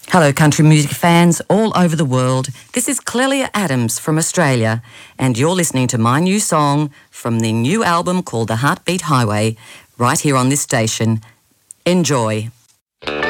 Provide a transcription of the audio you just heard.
Hello, country music fans all over the world. This is Clelia Adams from Australia, and you're listening to my new song from the new album called The Heartbeat Highway, right here on this station. Enjoy.